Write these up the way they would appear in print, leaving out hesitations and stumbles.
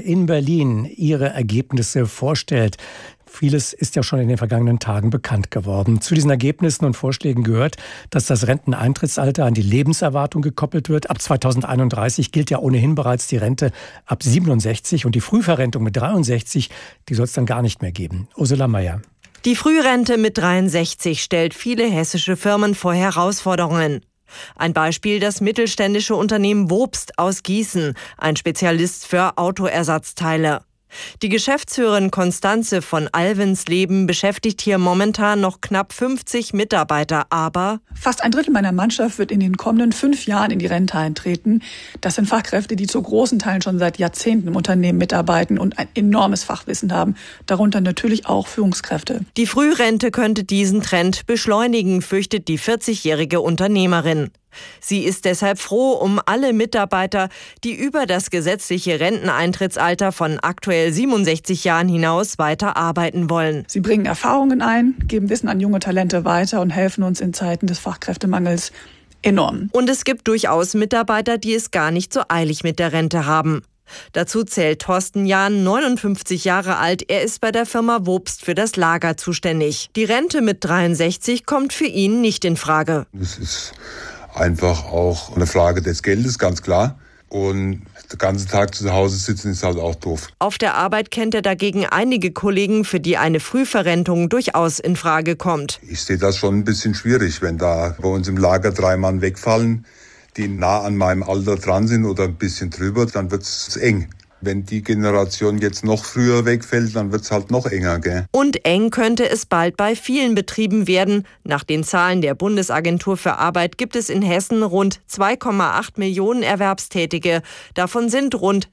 in Berlin ihre Ergebnisse vorstellt. Vieles ist ja schon in den vergangenen Tagen bekannt geworden. Zu diesen Ergebnissen und Vorschlägen gehört, dass das Renteneintrittsalter an die Lebenserwartung gekoppelt wird. Ab 2031 gilt ja ohnehin bereits die Rente ab 67 und die Frühverrentung mit 63, die soll es dann gar nicht mehr geben. Ursula Mayer. Die Frührente mit 63 stellt viele hessische Firmen vor Herausforderungen. Ein Beispiel das mittelständische Unternehmen Wobst aus Gießen, ein Spezialist für Autoersatzteile. Die Geschäftsführerin Konstanze von Alvensleben beschäftigt hier momentan noch knapp 50 Mitarbeiter, aber fast ein Drittel meiner Mannschaft wird in den kommenden 5 Jahren in die Rente eintreten. Das sind Fachkräfte, die zu großen Teilen schon seit Jahrzehnten im Unternehmen mitarbeiten und ein enormes Fachwissen haben, darunter natürlich auch Führungskräfte. Die Frührente könnte diesen Trend beschleunigen, fürchtet die 40-jährige Unternehmerin. Sie ist deshalb froh um alle Mitarbeiter, die über das gesetzliche Renteneintrittsalter von aktuell 67 Jahren hinaus weiter arbeiten wollen. Sie bringen Erfahrungen ein, geben Wissen an junge Talente weiter und helfen uns in Zeiten des Fachkräftemangels enorm. Und es gibt durchaus Mitarbeiter, die es gar nicht so eilig mit der Rente haben. Dazu zählt Thorsten Jahn, 59 Jahre alt. Er ist bei der Firma Wobst für das Lager zuständig. Die Rente mit 63 kommt für ihn nicht in Frage. Das ist einfach auch eine Frage des Geldes, ganz klar. Und den ganzen Tag zu Hause sitzen ist halt auch doof. Auf der Arbeit kennt er dagegen einige Kollegen, für die eine Frühverrentung durchaus in Frage kommt. Ich sehe das schon ein bisschen schwierig, wenn da bei uns im Lager 3 Mann wegfallen, die nah an meinem Alter dran sind oder ein bisschen drüber, dann wird es eng. Wenn die Generation jetzt noch früher wegfällt, dann wird es halt noch enger, gell? Und eng könnte es bald bei vielen Betrieben werden. Nach den Zahlen der Bundesagentur für Arbeit gibt es in Hessen rund 2,8 Millionen Erwerbstätige. Davon sind rund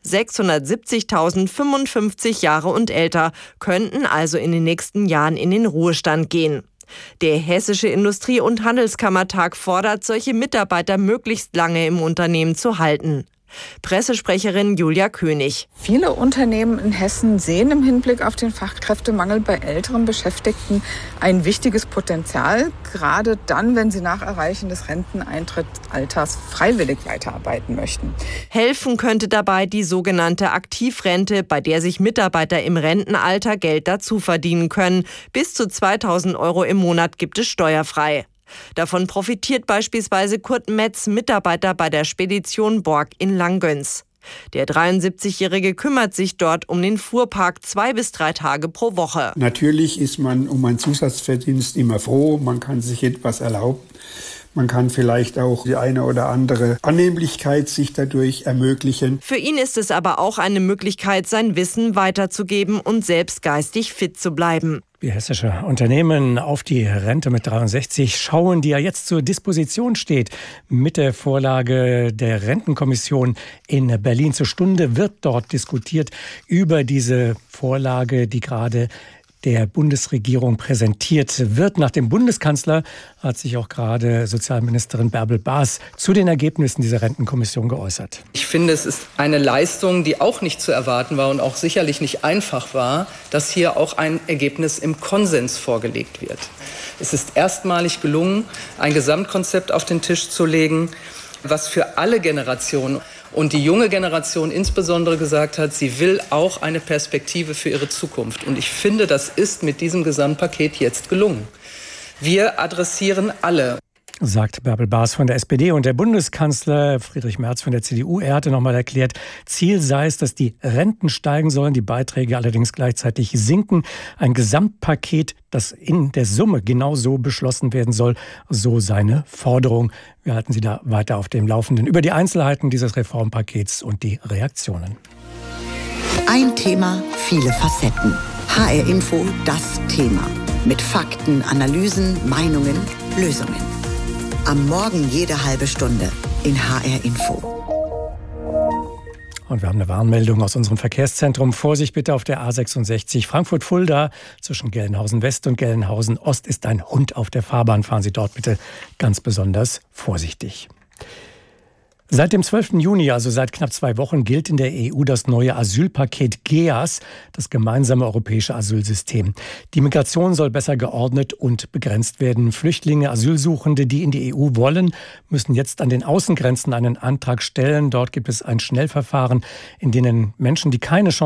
670.000 55 Jahre und älter, könnten also in den nächsten Jahren in den Ruhestand gehen. Der Hessische Industrie- und Handelskammertag fordert, solche Mitarbeiter möglichst lange im Unternehmen zu halten. Pressesprecherin Julia König. Viele Unternehmen in Hessen sehen im Hinblick auf den Fachkräftemangel bei älteren Beschäftigten ein wichtiges Potenzial, gerade dann, wenn sie nach Erreichen des Renteneintrittsalters freiwillig weiterarbeiten möchten. Helfen könnte dabei die sogenannte Aktivrente, bei der sich Mitarbeiter im Rentenalter Geld dazu verdienen können. Bis zu 2.000 € im Monat gibt es steuerfrei. Davon profitiert beispielsweise Kurt Metz, Mitarbeiter bei der Spedition Borg in Langgöns. Der 73-Jährige kümmert sich dort um den Fuhrpark 2 bis 3 Tage pro Woche. Natürlich ist man um einen Zusatzverdienst immer froh, man kann sich etwas erlauben. Man kann vielleicht auch die eine oder andere Annehmlichkeit sich dadurch ermöglichen. Für ihn ist es aber auch eine Möglichkeit, sein Wissen weiterzugeben und selbst geistig fit zu bleiben. Wie hessische Unternehmen auf die Rente mit 63 schauen, die ja jetzt zur Disposition steht. Mit der Vorlage der Rentenkommission in Berlin zur Stunde wird dort diskutiert über diese Vorlage, die gerade der Bundesregierung präsentiert wird. Nach dem Bundeskanzler hat sich auch gerade Sozialministerin Bärbel Baas zu den Ergebnissen dieser Rentenkommission geäußert. Ich finde, es ist eine Leistung, die auch nicht zu erwarten war und auch sicherlich nicht einfach war, dass hier auch ein Ergebnis im Konsens vorgelegt wird. Es ist erstmalig gelungen, ein Gesamtkonzept auf den Tisch zu legen, was für alle Generationen und die junge Generation insbesondere gesagt hat, sie will auch eine Perspektive für ihre Zukunft. Und ich finde, das ist mit diesem Gesamtpaket jetzt gelungen. Wir adressieren alle. Sagt Bärbel Baas von der SPD und der Bundeskanzler Friedrich Merz von der CDU. Er hatte nochmal erklärt, Ziel sei es, dass die Renten steigen sollen, die Beiträge allerdings gleichzeitig sinken. Ein Gesamtpaket, das in der Summe genauso beschlossen werden soll, so seine Forderung. Wir halten Sie da weiter auf dem Laufenden über die Einzelheiten dieses Reformpakets und die Reaktionen. Ein Thema, viele Facetten. HR Info, das Thema. Mit Fakten, Analysen, Meinungen, Lösungen. Am Morgen jede halbe Stunde in HR Info. Und wir haben eine Warnmeldung aus unserem Verkehrszentrum. Vorsicht bitte auf der A66 Frankfurt-Fulda. Zwischen Gelnhausen West und Gelnhausen Ost ist ein Hund auf der Fahrbahn. Fahren Sie dort bitte ganz besonders vorsichtig. Seit dem 12. Juni, also seit knapp 2 Wochen, gilt in der EU das neue Asylpaket GEAS, das gemeinsame europäische Asylsystem. Die Migration soll besser geordnet und begrenzt werden. Flüchtlinge, Asylsuchende, die in die EU wollen, müssen jetzt an den Außengrenzen einen Antrag stellen. Dort gibt es ein Schnellverfahren, in denen Menschen, die keine Chance